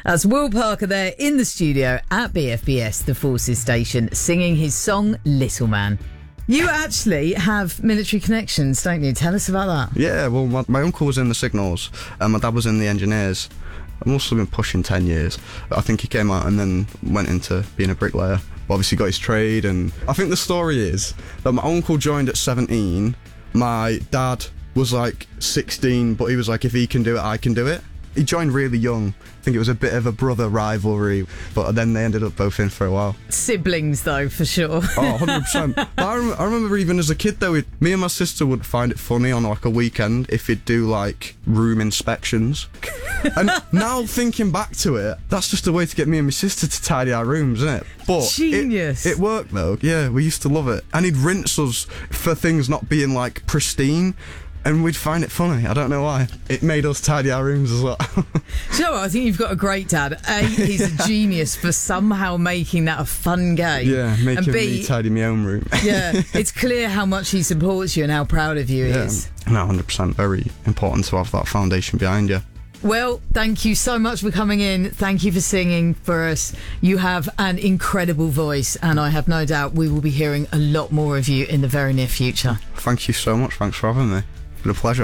That's Will Parker there in the studio at BFBS, the Forces Station, singing his song Little Man. You actually have military connections, don't you? Tell us about that. Yeah, well, my uncle was in the Signals and my dad was in the Engineers. I must have been pushing 10 years. I think he came out and then went into being a bricklayer. Obviously got his trade, and I think the story is that my uncle joined at 17. My dad was like 16, but he was like, if he can do it, I can do it. He joined really young. I think it was a bit of a brother rivalry, but then they ended up both in for a while. Siblings, though, for sure. Oh, 100%. I remember even as a kid, though, me and my sister would find it funny on like a weekend if he'd do like room inspections. And now thinking back to it, that's just a way to get me and my sister to tidy our rooms, isn't it? But Genius. It worked, though. Yeah, we used to love it. And he'd rinse us for things not being like pristine. And we'd find it funny. I don't know why. It made us tidy our rooms as well. Do you know what? I think you've got a great dad. A, he's a genius for somehow making that a fun game. Yeah, making and B, me tidy my own room. Yeah, it's clear how much he supports you and how proud of you he is. No, 100%. Very important to have that foundation behind you. Well, thank you so much for coming in. Thank you for singing for us. You have an incredible voice, and I have no doubt we will be hearing a lot more of you in the very near future. Thank you so much. Thanks for having me. It's been a pleasure.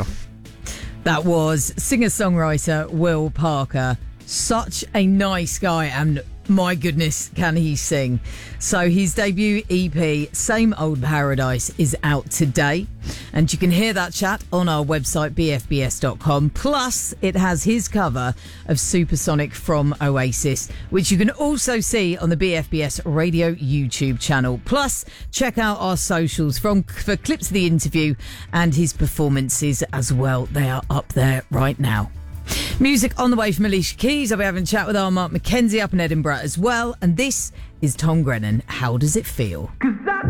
That was singer-songwriter Will Parker. Such a nice guy, and my goodness, can he sing. So his debut EP, Same Old Paradise, is out today, and you can hear that chat on our website bfbs.com. Plus it has his cover of Supersonic from Oasis, which you can also see on the BFBS radio YouTube channel. Plus check out our socials for clips of the interview and his performances as well. They are up there right now. Music on the way from Alicia Keys. I'll be having a chat with our Mark McKenzie up in Edinburgh as well. And this is Tom Grennan. How does it feel?